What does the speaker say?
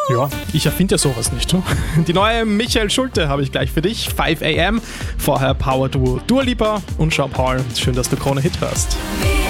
Ja, ich erfinde ja sowas nicht. Ne? Die neue Michael Schulte habe ich gleich für dich. 5 AM. Vorher Power Duo Dua Lipa und Jean Paul. Schön, dass du Krone Hit hörst.